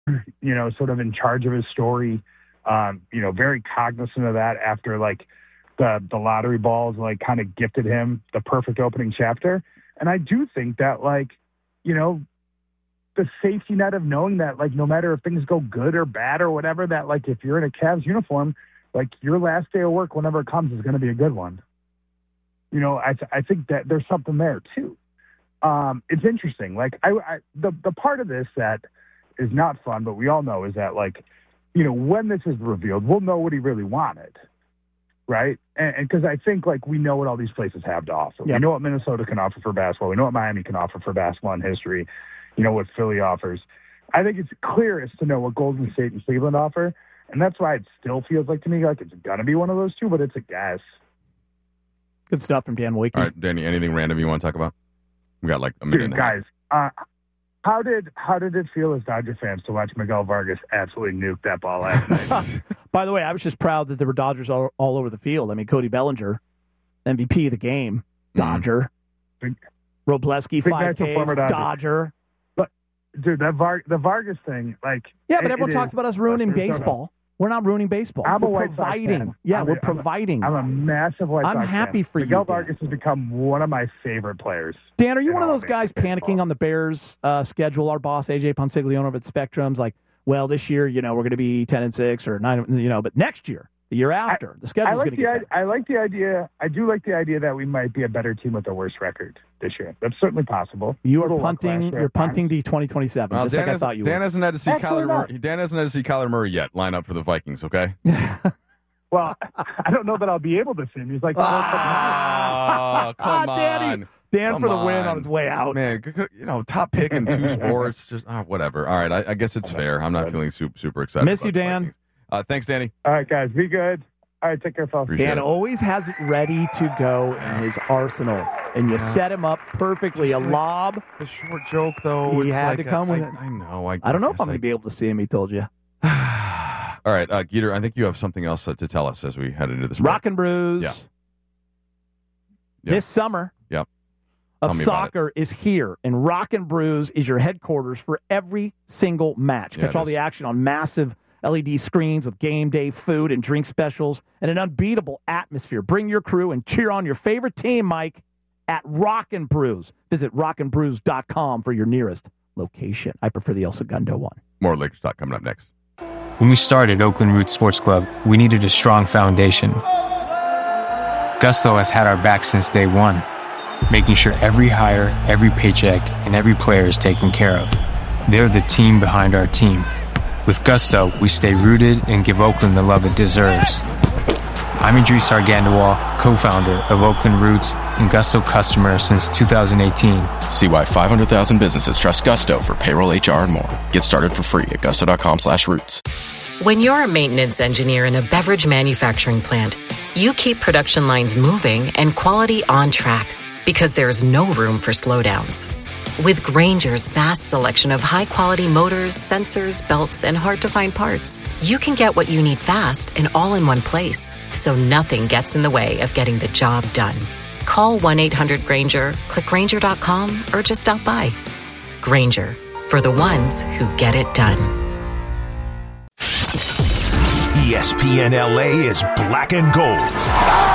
sort of in charge of his story, very cognizant of that after like the lottery balls like kind of gifted him the perfect opening chapter. And I do think that like, the safety net of knowing that like no matter if things go good or bad or whatever, that like if you're in a Cavs uniform, like your last day of work whenever it comes is going to be a good one. I think that there's something there too. It's interesting. Like the part of this that is not fun, but we all know is that like, when this is revealed, we'll know what he really wanted. Right. And because I think like we know what all these places have to offer. Yep. We know what Minnesota can offer for basketball. We know what Miami can offer for basketball and history. What Philly offers. I think it's clearest to know what Golden State and Cleveland offer. And that's why it still feels like to me like it's going to be one of those two, but it's a guess. Good stuff from Dan Wakey. All right, Danny, anything random you want to talk about? We got like a minute and a half. Guys, how did it feel as Dodger fans to watch Miguel Vargas absolutely nuke that ball last night? By the way, I was just proud that there were Dodgers all over the field. I mean, Cody Bellinger, MVP of the game, Dodger. Robleski, 5Ks, Dodger. Dude, the Vargas thing, like... Yeah, but everyone talks about us ruining baseball. We're not ruining baseball. We're providing. We're providing. I'm a massive White Sox fan. I'm happy for Miguel you, Vargas has become one of my favorite players. Dan, are you one of those guys panicking on the Bears' schedule? Our boss, AJ Ponsiglione over at Spectrum's like, well, this year, we're going to be 10-6 or 9, but next year, the year after, the schedule's going to get better. I like the idea. I do like the idea that we might be a better team with a worse record this year. That's certainly possible. You are punting. You're punting to 2027. Well, just like I thought you would. Dan hasn't had to see Kyler Murray yet line up for the Vikings. Okay. Well, I don't know that I'll be able to see him. He's like, come on. Dan for the win on his way out. Man, top pick in 2 sports. Just whatever. All right, I guess it's fair. I'm not feeling super excited. Miss you, Dan. Thanks, Danny. All right, guys, be good. All right, take care, fellas. Dan always has it ready to go in his arsenal, and you set him up perfectly. A lob. A short joke, though. He had to come with it. I know. I don't know if I'm going to be able to see him, he told you. All right, Geeter, I think you have something else to tell us as we head into this break. Rock and Brews. Yeah. This summer. Yep. Of soccer is here, and Rock and Brews is your headquarters for every single match. Catch all the action on massive LED screens with game day food and drink specials and an unbeatable atmosphere. Bring your crew and cheer on your favorite team, Mike, at Rock and Brews. Visit rockandbrews.com for your nearest location. I prefer the El Segundo one. More Lakers Talk coming up next. When we started Oakland Roots Sports Club, we needed a strong foundation. Gusto has had our back since day one, making sure every hire, every paycheck, and every player is taken care of. They're the team behind our team. With Gusto, we stay rooted and give Oakland the love it deserves. I'm Idris Argandawal, co-founder of Oakland Roots and Gusto customer since 2018. See why 500,000 businesses trust Gusto for payroll, HR, and more. Get started for free at gusto.com/roots. When you're a maintenance engineer in a beverage manufacturing plant, you keep production lines moving and quality on track because there's no room for slowdowns. With Grainger's vast selection of high-quality motors, sensors, belts, and hard-to-find parts, you can get what you need fast and all in one place, so nothing gets in the way of getting the job done. Call 1-800-GRAINGER, click Grainger.com, or just stop by. Grainger, for the ones who get it done. ESPN LA is black and gold.